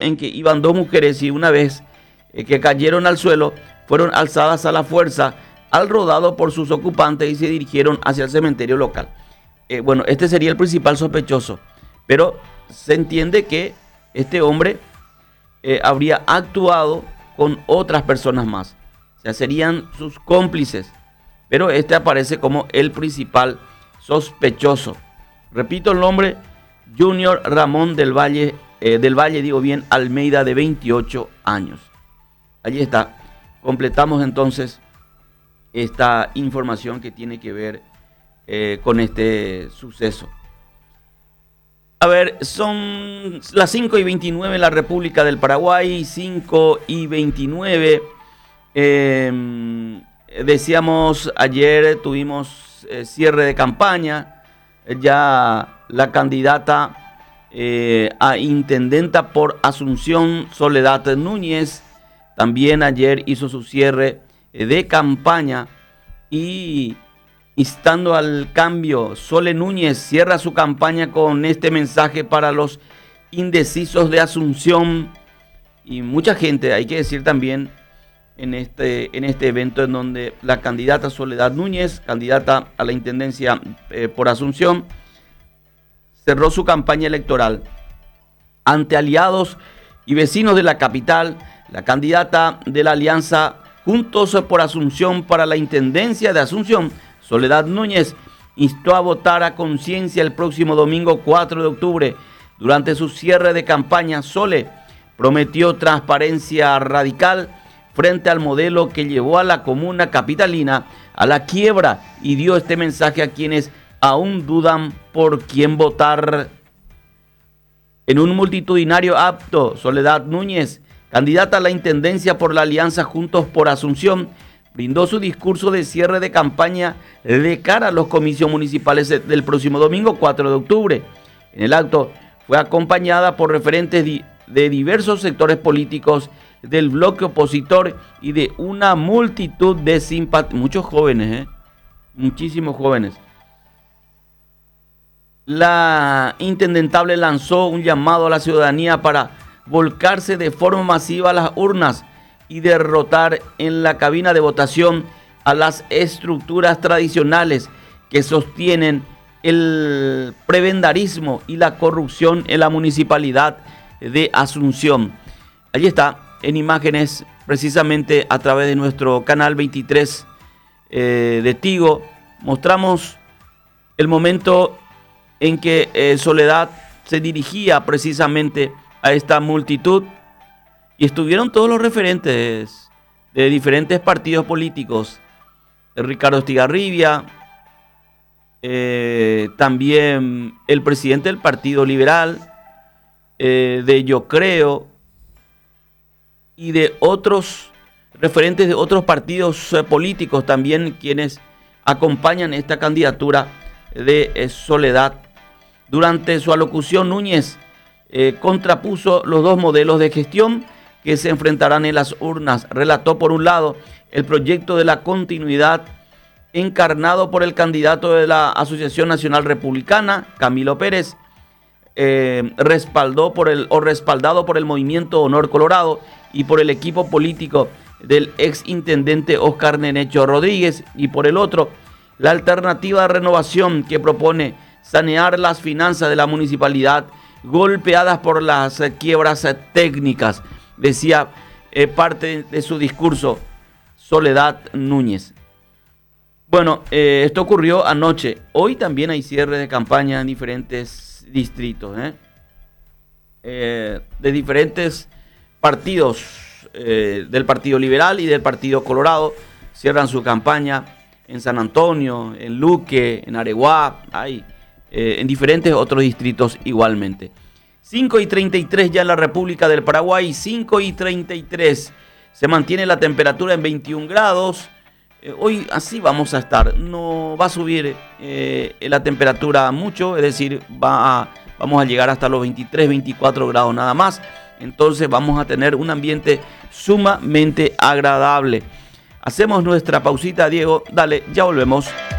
en que iban dos mujeres y una vez que cayeron al suelo, fueron alzadas a la fuerza al rodado por sus ocupantes y se dirigieron hacia el cementerio local. Bueno, este sería el principal sospechoso, pero se entiende que este hombre habría actuado con otras personas más, o sea, serían sus cómplices, pero este aparece como el principal sospechoso. Repito el nombre: Junior Ramón del Valle, Almeida, de 28 años. Allí está. Completamos entonces esta información que tiene que ver con este suceso. A ver, son las 5:29 en la República del Paraguay, 5:29. Decíamos ayer, tuvimos cierre de campaña. Ya la candidata a intendenta por Asunción, Soledad Núñez, también ayer hizo su cierre de campaña y instando al cambio. Sole Núñez cierra su campaña con este mensaje para los indecisos de Asunción y mucha gente, hay que decir también, en este evento en donde la candidata Soledad Núñez, candidata a la intendencia por Asunción, cerró su campaña electoral ante aliados y vecinos de la capital. La candidata de la alianza Juntos por Asunción para la intendencia de Asunción, Soledad Núñez, instó a votar a conciencia el próximo domingo 4 de octubre. Durante su cierre de campaña, Sole prometió transparencia radical frente al modelo que llevó a la comuna capitalina a la quiebra y dio este mensaje a quienes aún dudan por quién votar. En un multitudinario acto, Soledad Núñez, candidata a la intendencia por la alianza Juntos por Asunción, brindó su discurso de cierre de campaña de cara a los comicios municipales del próximo domingo 4 de octubre. En el acto fue acompañada por referentes de diversos sectores políticos del bloque opositor y de una multitud de simpatizantes, muchos jóvenes, muchísimos jóvenes. La intendentable lanzó un llamado a la ciudadanía para volcarse de forma masiva a las urnas y derrotar en la cabina de votación a las estructuras tradicionales que sostienen el prebendarismo y la corrupción en la municipalidad de Asunción. Allí está, en imágenes, precisamente a través de nuestro canal 23 de Tigo, mostramos el momento en que Soledad se dirigía precisamente a esta multitud y estuvieron todos los referentes de diferentes partidos políticos. Ricardo Estigarribia, también el presidente del Partido Liberal, de Yo Creo, y de otros referentes de otros partidos políticos también, quienes acompañan esta candidatura de Soledad. Durante su alocución, Núñez contrapuso los dos modelos de gestión que se enfrentarán en las urnas. Relató, por un lado, el proyecto de la continuidad encarnado por el candidato de la Asociación Nacional Republicana, Camilo Pérez, respaldado por el Movimiento Honor Colorado y por el equipo político del ex intendente Oscar Nenecho Rodríguez, y por el otro, la alternativa de renovación que propone sanear las finanzas de la municipalidad golpeadas por las quiebras técnicas, decía parte de su discurso Soledad Núñez. Bueno, esto ocurrió anoche. Hoy también hay cierre de campaña en diferentes distritos, de diferentes partidos, del Partido Liberal y del Partido Colorado. Cierran su campaña en San Antonio, en Luque, en Areguá, en diferentes otros distritos igualmente. 5:33 ya en la República del Paraguay, 5:33. Se mantiene la temperatura en 21 grados. Hoy así vamos a estar. No va a subir la temperatura mucho, es decir, vamos a llegar hasta los 23, 24 grados nada más. Entonces vamos a tener un ambiente sumamente agradable. Hacemos nuestra pausita, Diego. Dale, ya volvemos.